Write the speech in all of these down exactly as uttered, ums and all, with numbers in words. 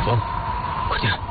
风，快进。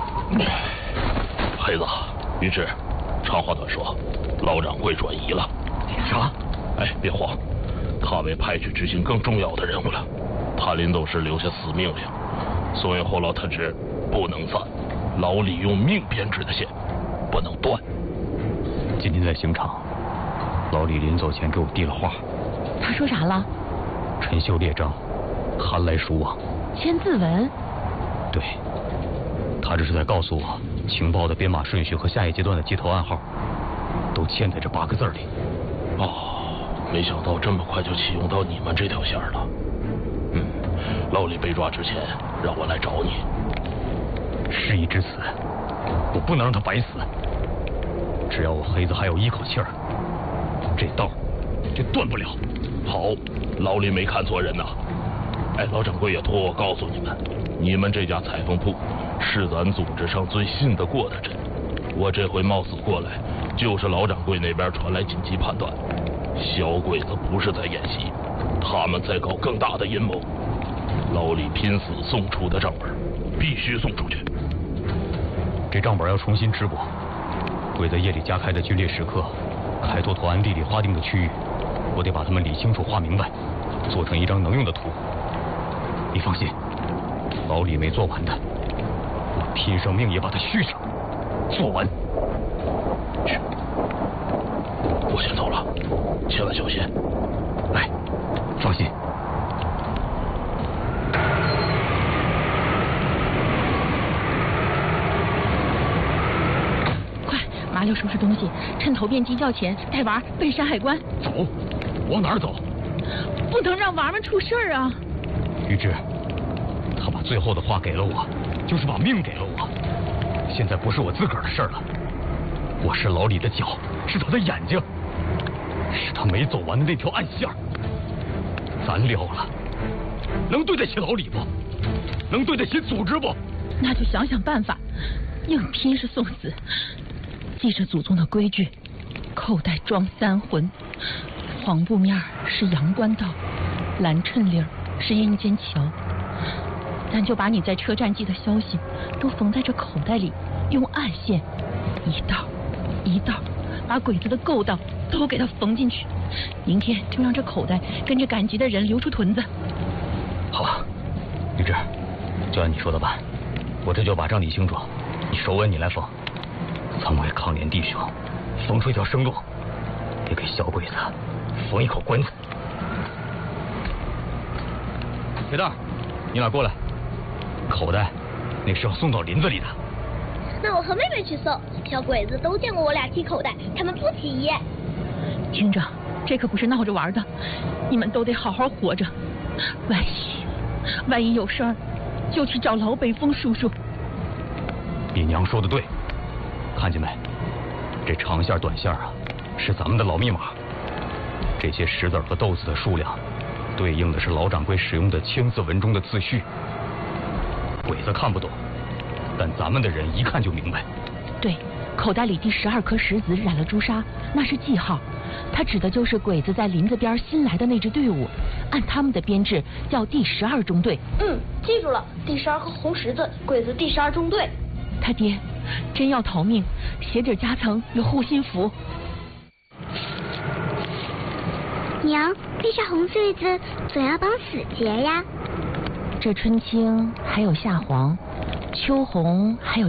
黑子，于志，长话短说，老掌柜转移了。 啥？ 哎，别慌，他被派去执行更重要的任务了。他临走时留下死命令，所以后老特旨不能散，老李用命编织的线不能断。 今天在刑场，老李临走前给我递了话。 他说啥了？ 陈秀列张，寒来暑往。 签字文？ 对，他这是在告诉我，情报的编码顺序和下一阶段的接头暗号，都嵌在这八个字里。 哦，没想到这么快就启用到你们这条线了。嗯，老李被抓之前，让我来找你。 事已至此，我不能让他白死。只要我黑子还有一口气儿，这道就断不了。 好，老李没看错人呐。哎，老掌柜也托我告诉你们，你们这家裁缝铺是咱组织上最信得过的人。我这回冒死过来，就是老掌柜那边传来紧急判断，小鬼子不是在演戏，他们在搞更大的阴谋。老李拼死送出的账本，必须送出去。 这账本要重新织过。鬼子夜里加开的军列时刻，开拓拓安地里划定的区域，我得把他们理清楚、画明白，做成一张能用的图。你放心，老李没做完的，我拼上命也把它续上，做完。 去，我先走了，千万小心。 来，放心。 麻溜收拾东西，趁头变鸡叫前带娃奔山海关。 走，往哪儿走？ 不能让娃们出事儿啊！ 于志，他把最后的话给了我，就是把命给了我。现在不是我自个儿的事儿了，我是老李的脚，是他的眼睛，是他没走完的那条暗线。咱撂了，能对得起老李不？能对得起组织不？ 那就想想办法，硬拼是送死。记着祖宗的规矩，口袋装三魂，黄布面是阳关道，蓝衬领是阴间桥。咱就把你在车站寄的消息都缝在这口袋里，用暗线一道一道把鬼子的勾当都给它缝进去。明天就让这口袋跟着赶集的人流出屯子。 好啊，于志，就按你说的办，我这就把账理清楚，你手稳，你来缝。咱们为抗联弟兄缝出一条生路，也给小鬼子缝一口棺材。铁蛋，你俩过来。口袋那是要送到林子里的。 那我和妹妹去送。小鬼子都见过我俩提口袋，他们不起疑。 听着，这可不是闹着玩的，你们都得好好活着。万一万一有事儿，就去找老北风叔叔。 你娘说的对。看见没？这长线短线啊，是咱们的老密码。这些石子和豆子的数量，对应的是老掌柜使用的千字文中的字序。鬼子看不懂，但咱们的人一看就明白。 对，口袋里第十二颗石子染了朱砂，那是记号，它指的就是鬼子在林子边新来的那支队伍，按他们的编制叫第十二中队。 嗯，记住了，第十二颗红十字，鬼子第十二中队。 他爹真要逃命，鞋底夹层有护心符。 娘，地上红穗子总要绑死结呀。 这春青还有夏黄，秋红还有